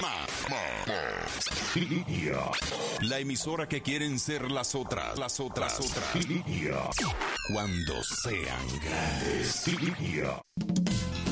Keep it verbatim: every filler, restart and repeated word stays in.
La emisora que quieren ser las otras, las otras, las otras. Cuando sean grandes.